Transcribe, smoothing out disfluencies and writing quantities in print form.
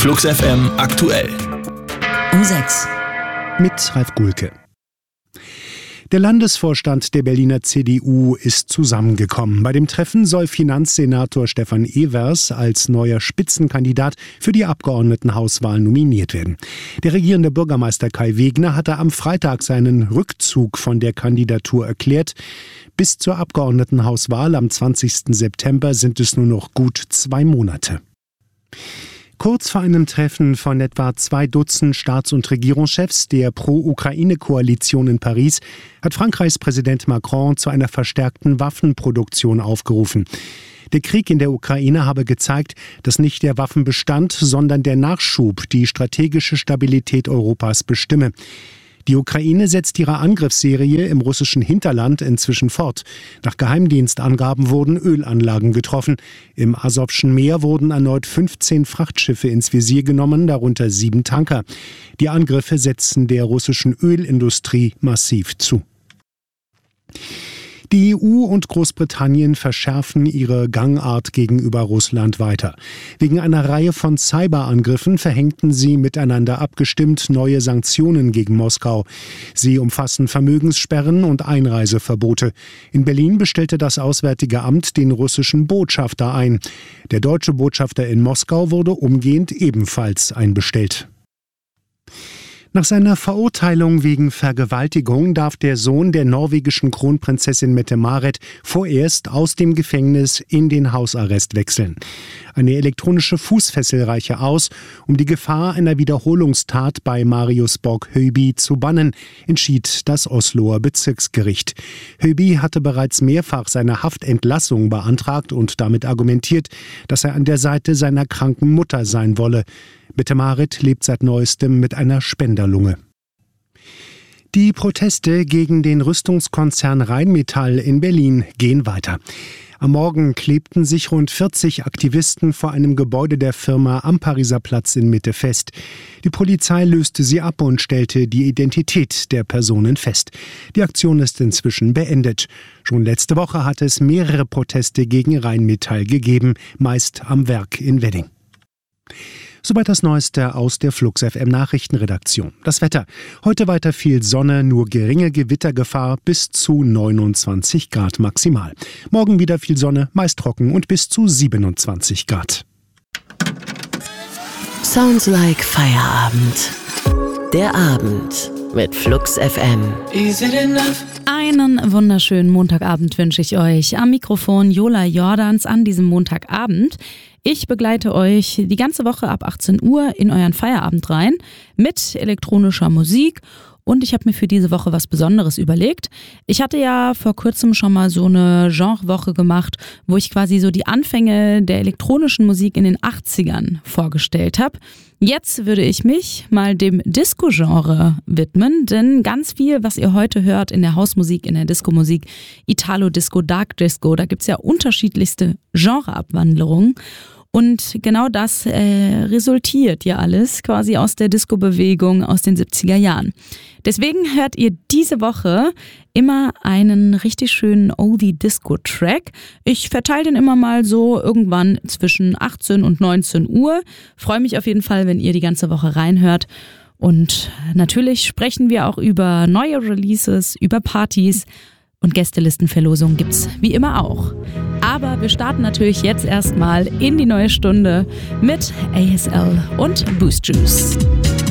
Flux FM aktuell. Um 6. Mit Ralf Gulke. Der Landesvorstand der Berliner CDU ist zusammengekommen. Bei dem Treffen soll Finanzsenator Stefan Evers als neuer Spitzenkandidat für die Abgeordnetenhauswahl nominiert werden. Der regierende Bürgermeister Kai Wegner hatte am Freitag seinen Rückzug von der Kandidatur erklärt. Bis zur Abgeordnetenhauswahl am 20. September sind es nur noch gut 2 Monate. Kurz vor einem Treffen von etwa 2 Dutzend Staats- und Regierungschefs der Pro-Ukraine-Koalition in Paris hat Frankreichs Präsident Macron zu einer verstärkten Waffenproduktion aufgerufen. Der Krieg in der Ukraine habe gezeigt, dass nicht der Waffenbestand, sondern der Nachschub die strategische Stabilität Europas bestimme. Die Ukraine setzt ihre Angriffsserie im russischen Hinterland inzwischen fort. Nach Geheimdienstangaben wurden Ölanlagen getroffen. Im Asowschen Meer wurden erneut 15 Frachtschiffe ins Visier genommen, darunter 7 Tanker. Die Angriffe setzen der russischen Ölindustrie massiv zu. Die EU und Großbritannien verschärfen ihre Gangart gegenüber Russland weiter. Wegen einer Reihe von Cyberangriffen verhängten sie miteinander abgestimmt neue Sanktionen gegen Moskau. Sie umfassen Vermögenssperren und Einreiseverbote. In Berlin bestellte das Auswärtige Amt den russischen Botschafter ein. Der deutsche Botschafter in Moskau wurde umgehend ebenfalls einbestellt. Nach seiner Verurteilung wegen Vergewaltigung darf der Sohn der norwegischen Kronprinzessin Mette-Marit vorerst aus dem Gefängnis in den Hausarrest wechseln. Eine elektronische Fußfessel reiche aus, um die Gefahr einer Wiederholungstat bei Marius Borg-Høiby zu bannen, entschied das Osloer Bezirksgericht. Høiby hatte bereits mehrfach seine Haftentlassung beantragt und damit argumentiert, dass er an der Seite seiner kranken Mutter sein wolle. Mette-Marit lebt seit Neuestem mit einer Spenderlunge. Die Proteste gegen den Rüstungskonzern Rheinmetall in Berlin gehen weiter. Am Morgen klebten sich rund 40 Aktivisten vor einem Gebäude der Firma am Pariser Platz in Mitte fest. Die Polizei löste sie ab und stellte die Identität der Personen fest. Die Aktion ist inzwischen beendet. Schon letzte Woche hatte es mehrere Proteste gegen Rheinmetall gegeben, meist am Werk in Wedding. Soweit das Neueste aus der Flux FM Nachrichtenredaktion. Das Wetter. Heute weiter viel Sonne, nur geringe Gewittergefahr, bis zu 29 Grad maximal. Morgen wieder viel Sonne, meist trocken und bis zu 27 Grad. Sounds like Feierabend. Der Abend mit Flux FM. Einen wunderschönen Montagabend wünsche ich euch. Am Mikrofon Jola Jordans an diesem Montagabend. Ich begleite euch die ganze Woche ab 18 Uhr in euren Feierabend rein mit elektronischer Musik. Und ich habe mir für diese Woche was Besonderes überlegt. Ich hatte ja vor kurzem schon mal so eine Genrewoche gemacht, wo ich quasi so die Anfänge der elektronischen Musik in den 80ern vorgestellt habe. Jetzt würde ich mich mal dem Disco-Genre widmen, denn ganz viel, was ihr heute hört in der Hausmusik, in der Disco-Musik, Italo-Disco, Dark-Disco, da gibt's ja unterschiedlichste Genreabwandlungen. Und genau das resultiert ja alles quasi aus der Disco-Bewegung aus den 70er Jahren. Deswegen hört ihr diese Woche immer einen richtig schönen Oldie-Disco-Track. Ich verteile den immer mal so irgendwann zwischen 18 und 19 Uhr. Freue mich auf jeden Fall, wenn ihr die ganze Woche reinhört. Und natürlich sprechen wir auch über neue Releases, über Partys. Und Gästelistenverlosungen gibt's wie immer auch. Aber wir starten natürlich jetzt erstmal in die neue Stunde mit ASL und Boost Juice.